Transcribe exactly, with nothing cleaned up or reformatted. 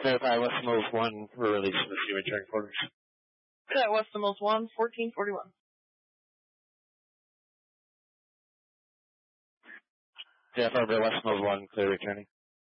Verify Westmore's one for release of the return quarters. Yeah, Westmore's one, fourteen forty-one. Verify Westmore's one, clear returning.